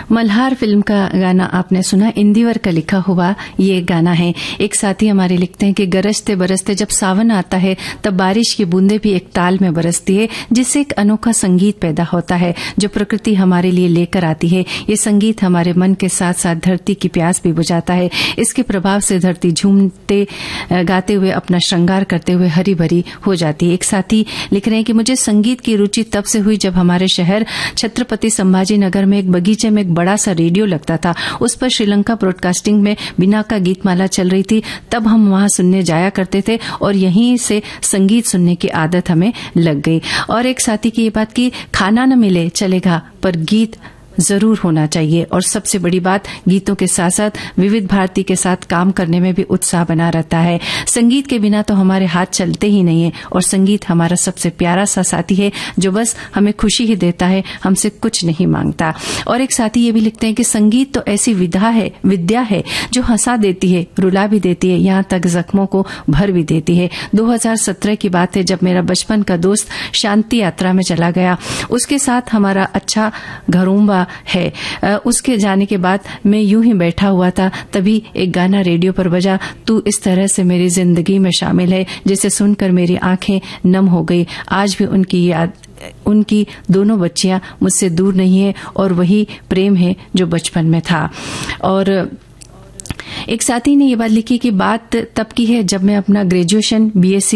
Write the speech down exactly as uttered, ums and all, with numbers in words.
Malhar film का गाना आपने सुना, इंदिवर का लिखा हुआ ये गाना है। एक साथी हमारे लिखते हैं कि गरजते बरसते जब सावन आता है तब बारिश की बूंदें भी एक ताल में बरसती है, जिससे एक अनोखा संगीत पैदा होता है जो प्रकृति हमारे लिए लेकर आती है। ये संगीत हमारे मन के साथ साथ धरती की प्यास भी बुझाता है। इसके प्रभाव से धरती झूमते गाते हुए अपना श्रृंगार करते हुए हरी भरी हो जाती है। एक साथी लिख रहे हैं कि मुझे संगीत की रुचि तब से हुई जब हमारे शहर छत्रपति संभाजी नगर में एक बगीचे में एक बड़ा सा रेडियो लगता था। उस पर श्रीलंका ब्रॉडकास्टिंग में बिना का गीतमाला चल रही थी। तब हम वहां सुनने जाया करते थे और यहीं से संगीत सुनने की आदत हमें लग गई। और एक साथी की ये बात कि खाना न मिले चलेगा पर गीत जरूर होना चाहिए। और सबसे बड़ी बात, गीतों के साथ साथ विविध भारती के साथ काम करने में भी उत्साह बना रहता है। संगीत के बिना तो हमारे हाथ चलते ही नहीं है और संगीत हमारा सबसे प्यारा सा साथी है जो बस हमें खुशी ही देता है, हमसे कुछ नहीं मांगता। और एक साथी ये भी लिखते हैं कि संगीत तो ऐसी विधा है विद्या है जो हंसा देती है, रुला भी देती है, यहाँ तक जख्मों को भर भी देती है। दो हज़ार सत्रह की बात है जब मेरा बचपन का दोस्त शांति यात्रा में चला गया। उसके साथ हमारा अच्छा घरूंबा है। उसके जाने के बाद मैं यूं ही बैठा हुआ था, तभी एक गाना रेडियो पर बजा, तू इस तरह से मेरी जिंदगी में शामिल है, जिसे सुनकर मेरी आंखें नम हो गई। आज भी उनकी याद उनकी दोनों बच्चियां मुझसे दूर नहीं है और वही प्रेम है जो बचपन में था। और एक साथी ने ये बात लिखी कि बात तब की है जब मैं अपना ग्रेजुएशन बीएससी